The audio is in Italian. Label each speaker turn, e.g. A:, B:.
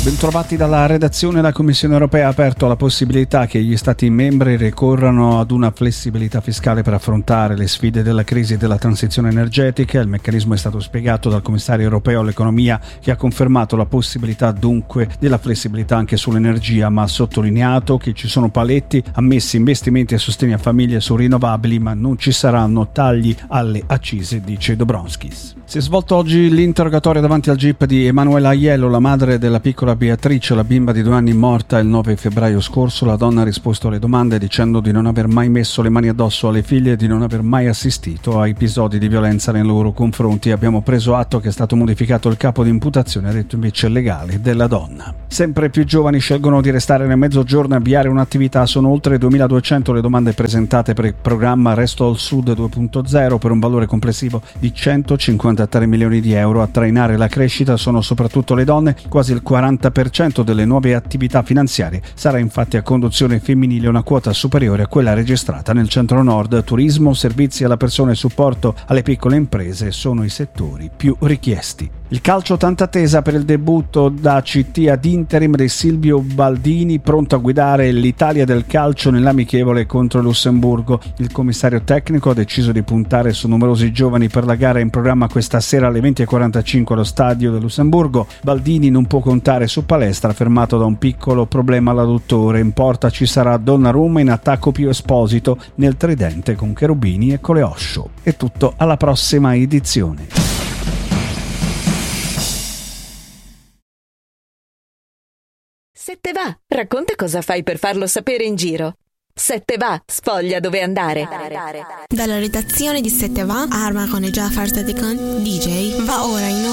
A: Bentrovati dalla redazione. La Commissione europea ha aperto la possibilità che gli Stati membri ricorrano ad una flessibilità fiscale per affrontare le sfide della crisi e della transizione energetica. Il meccanismo è stato spiegato dal commissario europeo all'economia, che ha confermato la possibilità dunque della flessibilità anche sull'energia, ma ha sottolineato che ci sono paletti ammessi, investimenti e sostegni a famiglie su rinnovabili, ma non ci saranno tagli alle accise, dice Dombrovskis. Si è svolto oggi l'interrogatorio davanti al GIP di Emanuela Aiello, la madre della piccola Beatrice, la bimba di 2 anni morta il 9 febbraio scorso. La donna ha risposto alle domande dicendo di non aver mai messo le mani addosso alle figlie e di non aver mai assistito a episodi di violenza nei loro confronti. Abbiamo preso atto che è stato modificato il capo di imputazione, ha detto invece legale della donna. Sempre più giovani scelgono di restare nel mezzogiorno e avviare un'attività. Sono oltre 2200 le domande presentate per il programma Resto al Sud 2.0 per un valore complessivo di 153 milioni di euro. A trainare la crescita sono soprattutto le donne, quasi il 40% delle nuove attività finanziarie sarà infatti a conduzione femminile, una quota superiore a quella registrata nel centro-nord. Turismo, servizi alla persona e supporto alle piccole imprese sono i settori più richiesti. Il calcio, tanta attesa per il debutto da CT ad interim di Silvio Baldini, pronto a guidare l'Italia del calcio nell'amichevole contro il Lussemburgo. Il commissario tecnico ha deciso di puntare su numerosi giovani per la gara in programma questa sera alle 20:45 allo stadio del Lussemburgo. Baldini non può contare su Palestra, fermato da un piccolo problema all'adduttore. In porta ci sarà Donnarumma, in attacco Pio Esposito, nel tridente con Cherubini e Coleoscio. È tutto, alla prossima edizione.
B: Se te va, racconta cosa fai per farlo sapere in giro. Se te va, sfoglia dove andare.
C: Dalla redazione di Se te va, Arma con e Jafar Sadekan, DJ, va ora in